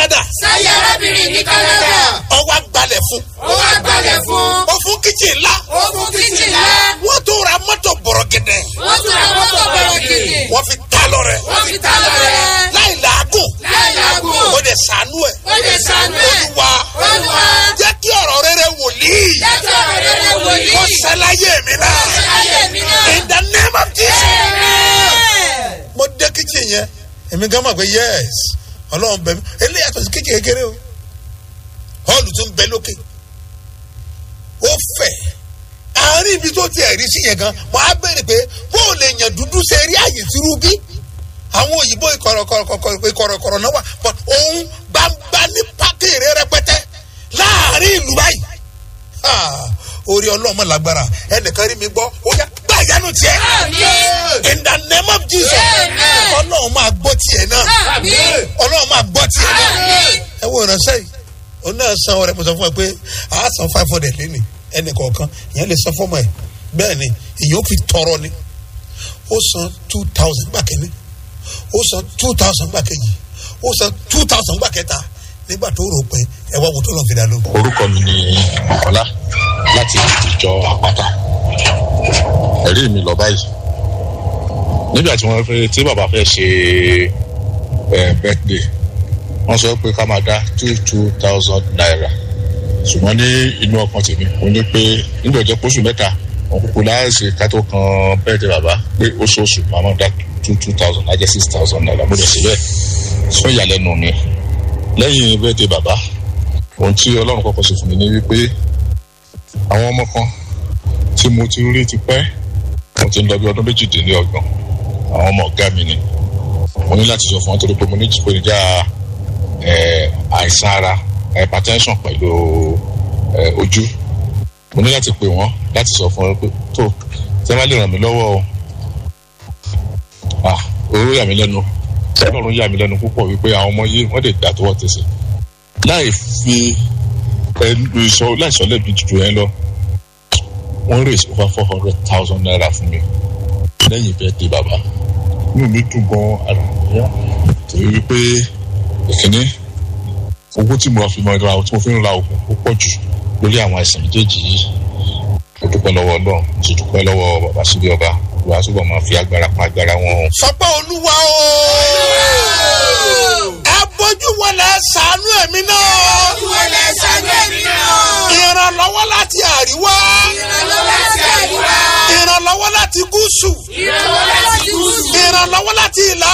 Canada. sáyé arábìnrin ní Canada. Ó wá gbalẹ̀ fún. Ó fún kitchen ńlá. Wọ́n tó ra mọ́tò bọ̀rọ̀gẹ̀dẹ̀. Wọ́n fi ta lọ́rẹ. Láì làágùn. Ó dẹ̀ ṣàánú ẹ̀. Olúwa jẹ́ kí ọ̀rọ̀ rere wòlíì. Kó ṣẹ láyé mi náà. In the name of Jesus. Mo dé kitchen yẹn. Èmi gan mọ̀ pé yes. Ọlọ́run bẹ̀ mí. Eléyà tó ti kitchen kékeré o. Họ́ọ̀lù tó ń bẹ lókè. Ó fẹ̀. Àárín ibi tó ti ẹ̀rí sí yẹn gan. Mo á bẹ̀rẹ̀ pé bó o lè yàn dúdú ṣe rí àyè tìrú bí. Àwọn òyìnbó ìkọ̀rọ̀kọ̀rọ̀ náà wà. But òun gbangba ní pákìrì rẹpẹtẹ. Láàárín ìlú báyìí. Orí Ọlọ́run mọ̀ lágbára. Ẹnìkan rí mi gbọ́. Ó yá gbá ìyanu tiẹ̀. In the name of Jesus. Ọlọ́run máa gbọ́ tiẹ̀ náà. Ọlọ́run máa gbọ́ tiẹ̀ náà. Ẹ wo ìránṣẹ́ yìí. Ó náà san ọrẹ mo sọ fún ẹ pé a san 500 lẹ́nìí. Ẹnì kọ̀ọ̀kan ìyẹn lè san fọ́mọ ẹ̀. Bẹ́ẹ̀ ni ìyẹn ó fi tọrọ ni. Ó san 2,000 gbà kẹ́ni. Ó san 2,000 gbà kejì. Ó san 2,000 gbà kẹta. Nígbà tó rò pé ẹ wá wo tó lọ fi dá lóhùn. Orúkọ mi ni Ọlá láti ìjọ Àpáta. Ẹ̀rí mi lọ báyìí. Nígbà tí bàbá fẹ́ ṣe birthday, wọ́n sọ pé ká máa dá 2,000 naira. Ṣùgbọ́n ní inú ọkàn tèmi, mo ní pé nígbà jẹ́ pósù mẹ́ta, wọn kúkú láìsí ká tó kan birthday bàbá pé oṣooṣù máa máa dá 2,000 lájẹ́ 6,000 naira. Mo lè ṣe bẹ́ẹ̀. Sọ ìyàlẹ́nu mi. Lẹ́yìn birthday bàbá, ohun tí Ọlọ́run kọ́kọ́ ṣe fún mi ní wípé àwọn ọmọ kan tí mo ti rí ti pẹ́, mo ti ń lọ bí ọdún 28. Àwọn ọmọ ọ̀gá mi ni. Mo ní láti sọ fún wọn torí pé mo ní ìpèníjà àìsàn ara, hypertension pẹ̀lú ojú. Mo ní láti pè wọ́n láti sọ fún wọn pé tó ṣé wọ́n lè ràn mí lọ́wọ́ o. Oró yà mí lẹ́nu. Ọlọ́run yà mí lẹ́nu púpọ̀ wípé àwọn ọmọ yìí wọ́n lè gbà tó wọ́n tẹ̀sẹ̀. Láì sọ lẹ́bi jù ẹ lọ, wọ́n raise over 400,000 naira fún mi lẹ́yìn birthday bàbá. Inú mi dùn gan àdúgbò torí wípé ìkíní owó tí mo fi ń ra oògùn ó pọ̀ jù lórí àwọn àìsàn méjèèjì yìí. Mo dúpẹ́ lọ́wọ́ Ọlọ́run, mo sì dúpẹ́ lọ́wọ́ bàbá sílé ọba. Wàá túbọ̀ máa fi agbára pa agbára wọn. Sọpẹ́ Olúwa o. Ẹ bójú wọlé ṣàánú ẹ̀mí náà. Ìrànlọ́wọ́ láti àríwá. Ìrànlọ́wọ́ láti gúúsù. Ìrànlọ́wọ́ láti ìlà